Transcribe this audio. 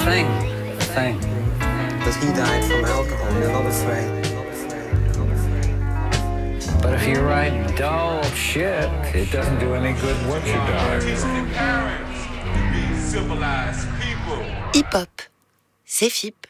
thing. But he died from alcohol, you're not afraid. But if you write dull shit, it doesn't do any good once you die. Hip-hop, c'est FIP.